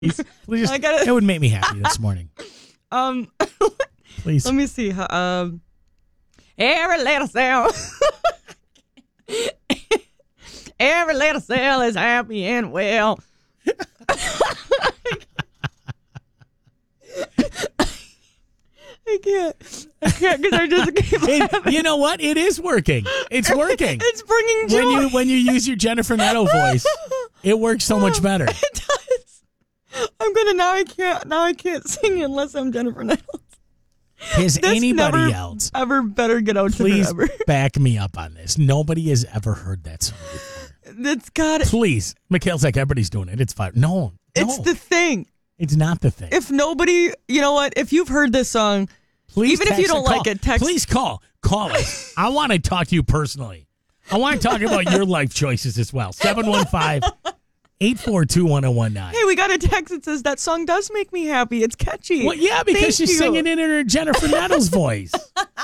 Please, it would make me happy this morning. Please. Let me see. Every little cell. Every little cell is happy and well. I can't because I just keep you know what? It is working. It's working. It's bringing joy. When you use your Jennifer Nettle voice, it works so much better. It does. I'm gonna now. I can't sing unless I'm Jennifer Nettle. Has anybody else ever better get out to please forever? Back me up on this. Nobody has ever heard that song before. That's got it. Please, Mikhail's like everybody's doing it. It's fine. No, it's the thing. It's not the thing. If nobody, you know what? If you've heard this song, please even if you don't like it, text. Please call us. I want to talk to you personally. I want to talk about your life choices as well. 715-842-1019. Hey, we got a text that says that song does make me happy. It's catchy. Well, yeah, because she's singing it in her Jennifer Nettles voice.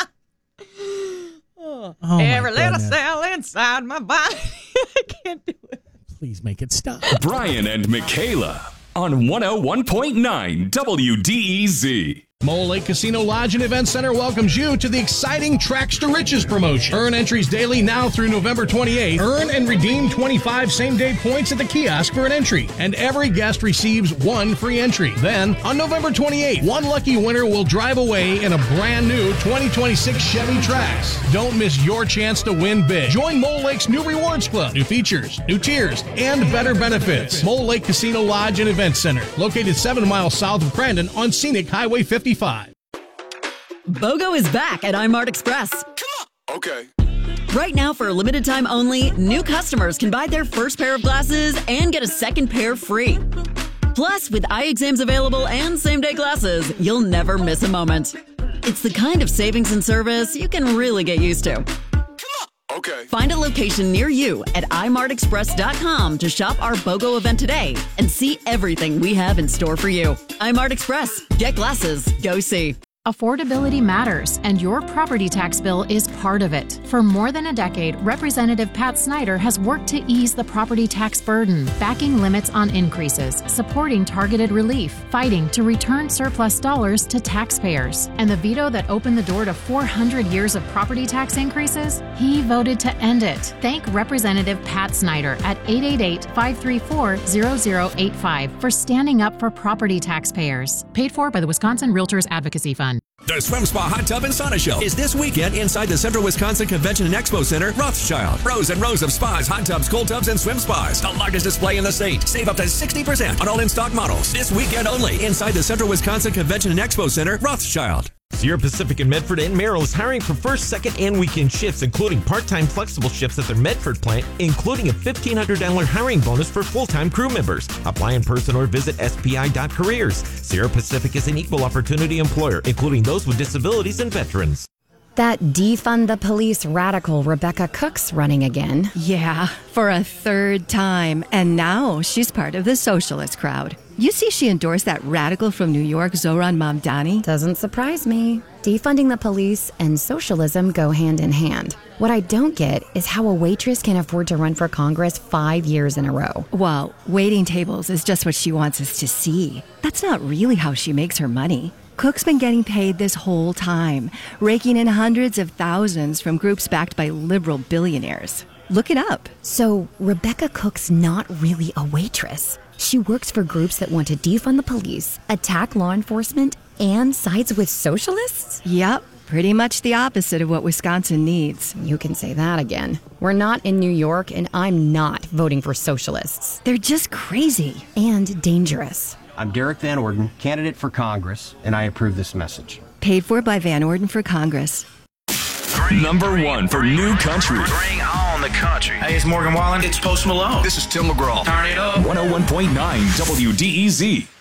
Every little cell inside my body. I can't do it. Please make it stop. Brian and Michaela on 101.9 WDEZ. Mole Lake Casino Lodge and Event Center welcomes you to the exciting Tracks to Riches promotion. Earn entries daily now through November 28th. Earn and redeem 25 same-day points at the kiosk for an entry, and every guest receives one free entry. Then, on November 28th, one lucky winner will drive away in a brand new 2026 Chevy Trax. Don't miss your chance to win big. Join Mole Lake's new rewards club, new features, new tiers, and better benefits. Mole Lake Casino Lodge and Event Center, located 7 miles south of Crandon on Scenic Highway 55. BOGO is back at iMart Express. Come on. Okay. Right now, for a limited time only, new customers can buy their first pair of glasses and get a second pair free. Plus, with eye exams available and same-day glasses, you'll never miss a moment. It's the kind of savings and service you can really get used to. Okay. Find a location near you at imartexpress.com to shop our BOGO event today and see everything we have in store for you. iMart Express. Get glasses. Go see. Affordability matters, and your property tax bill is part of it. For more than a decade, Representative Pat Snyder has worked to ease the property tax burden, backing limits on increases, supporting targeted relief, fighting to return surplus dollars to taxpayers. And the veto that opened the door to 400 years of property tax increases, he voted to end it. Thank Representative Pat Snyder at 888-534-0085 for standing up for property taxpayers. Paid for by the Wisconsin Realtors Advocacy Fund. The Swim Spa Hot Tub and Sauna Show is this weekend inside the Central Wisconsin Convention and Expo Center, Rothschild. Rows and rows of spas, hot tubs, cold tubs, and swim spas. The largest display in the state. Save up to 60% on all in-stock models. This weekend only inside the Central Wisconsin Convention and Expo Center, Rothschild. Sierra Pacific in Medford and Merrill is hiring for first, second, and weekend shifts, including part-time flexible shifts at their Medford plant, including a $1,500 hiring bonus for full-time crew members. Apply in person or visit spi.careers. Sierra Pacific is an equal opportunity employer, including those with disabilities and veterans. That defund the police radical Rebecca Cook's running again. Yeah, for a third time. And now she's part of the socialist crowd. You see she endorsed that radical from New York, Zohran Mamdani? Doesn't surprise me. Defunding the police and socialism go hand in hand. What I don't get is how a waitress can afford to run for Congress 5 years in a row. Well, waiting tables is just what she wants us to see. That's not really how she makes her money. Cook's been getting paid this whole time, raking in hundreds of thousands from groups backed by liberal billionaires. Look it up. So Rebecca Cook's not really a waitress. She works for groups that want to defund the police, attack law enforcement, and sides with socialists? Yep, pretty much the opposite of what Wisconsin needs. You can say that again. We're not in New York, and I'm not voting for socialists. They're just crazy. And dangerous. I'm Derek Van Orden, candidate for Congress, and I approve this message. Paid for by Van Orden for Congress. Number one for new country. Bring on the country. Hey, it's Morgan Wallen. It's Post Malone. This is Tim McGraw. Turn it up. 101.9 WDEZ.